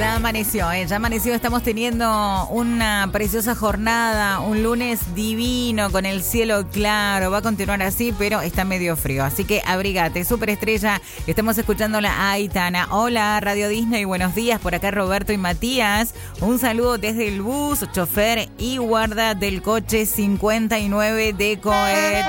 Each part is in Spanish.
Ya amaneció, estamos teniendo una preciosa jornada, un lunes divino con el cielo claro, va a continuar así, pero está medio frío, así que abrígate, superestrella, estamos escuchándola a Aitana. Hola Radio Disney, buenos días, por acá Roberto y Matías, un saludo desde el bus, chofer y guarda del coche 59 de Coet.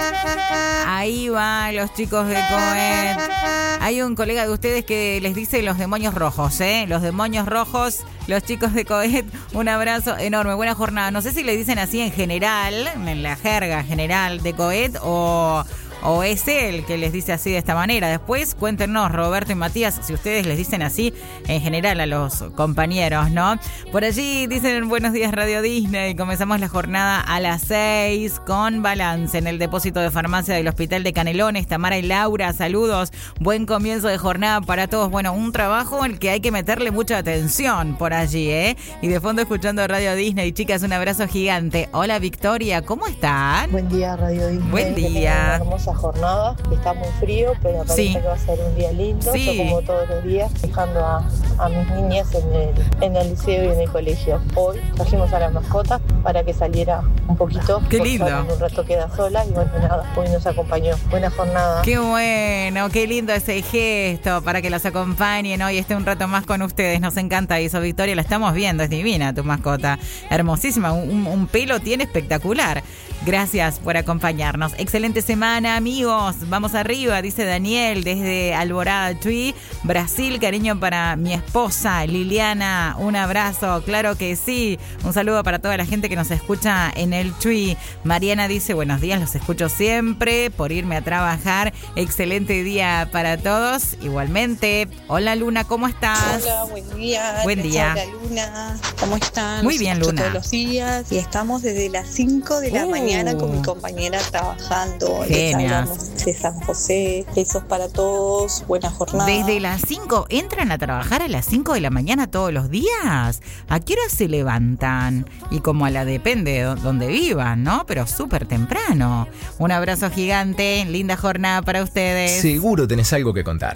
Ahí va los chicos de Coet. Hay un colega de ustedes que les dice los demonios rojos, los demonios rojos, los chicos de Coet, un abrazo enorme, buena jornada. No sé si le dicen así en general, en la jerga general de Coet o es él que les dice así de esta manera. Después cuéntenos, Roberto y Matías, si ustedes les dicen así en general a los compañeros, ¿no? Por allí dicen buenos días Radio Disney. Comenzamos la jornada a las 6 con balance en el depósito de farmacia del Hospital de Canelones. Tamara y Laura, saludos. Buen comienzo de jornada para todos. Bueno, un trabajo en el que hay que meterle mucha atención por allí, ¿eh? Y de fondo escuchando Radio Disney. Chicas, un abrazo gigante. Hola Victoria, ¿cómo están? Buen día Radio Disney. Buen día. Jornada, está muy frío, pero parece que va a ser un día lindo. Sí. Yo como todos los días dejando a mis niñas en el liceo y en el colegio. Hoy trajimos a la mascota para que saliera un poquito. Qué lindo. En un rato queda sola y bueno, nada, hoy nos acompañó. Buena jornada. Qué bueno, qué lindo ese gesto para que las acompañen hoy, esté un rato más con ustedes. Nos encanta eso, Victoria, la estamos viendo, es divina tu mascota, hermosísima, un pelo tiene espectacular. Gracias por acompañarnos. Excelente semana, amigos. Vamos arriba, dice Daniel, desde Alborada Tui, Brasil. Cariño para mi esposa, Liliana. Un abrazo, claro que sí. Un saludo para toda la gente que nos escucha en el Tui. Mariana dice, buenos días, los escucho siempre por irme a trabajar. Excelente día para todos. Igualmente. Hola, Luna, ¿cómo estás? Hola, buen día. Buen día. Hola, Luna. ¿Cómo están? Muy bien, Luna. Todos los días y estamos desde las 5 de la mañana con mi compañera trabajando. Les hablamos de San José. Besos para todos. Buena jornada. Desde las 5, ¿entran a trabajar a las 5 de la mañana todos los días? ¿A qué hora se levantan? Y como a la depende de donde vivan, ¿no? Pero súper temprano. Un abrazo gigante, linda jornada para ustedes. Seguro tenés algo que contar.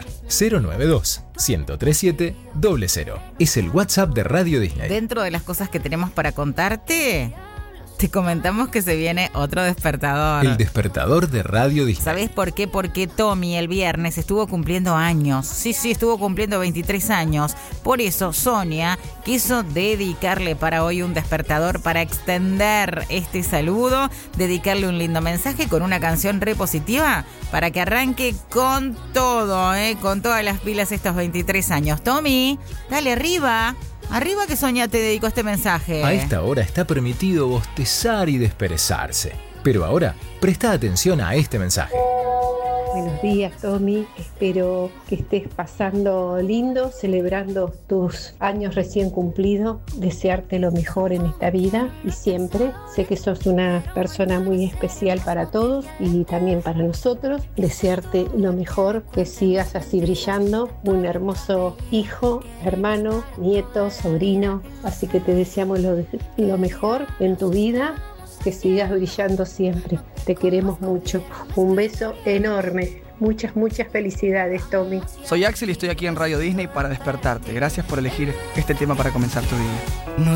092-1037-00. Es el WhatsApp de Radio Disney. Dentro de las cosas que tenemos para contarte, te comentamos que se viene otro despertador. El despertador de Radio Disney. ¿Sabés por qué? Porque Tommy el viernes estuvo cumpliendo años. Sí, estuvo cumpliendo 23 años. Por eso Sonia quiso dedicarle para hoy un despertador para extender este saludo, dedicarle un lindo mensaje con una canción repositiva para que arranque con todo, con todas las pilas estos 23 años. Tommy, dale arriba. Arriba que Sonia te dedicó este mensaje. A esta hora está permitido bostezar y desperezarse. Pero ahora, presta atención a este mensaje. Buenos días, Tommy. Espero que estés pasando lindo, celebrando tus años recién cumplidos. Desearte lo mejor en esta vida y siempre. Sé que sos una persona muy especial para todos y también para nosotros. Desearte lo mejor, que sigas así brillando. Un hermoso hijo, hermano, nieto, sobrino. Así que te deseamos lo mejor en tu vida. Que sigas brillando siempre. Te queremos mucho. Un beso enorme. Muchas felicidades, Tommy. Soy Axel y estoy aquí en Radio Disney para despertarte. Gracias por elegir este tema para comenzar tu día. No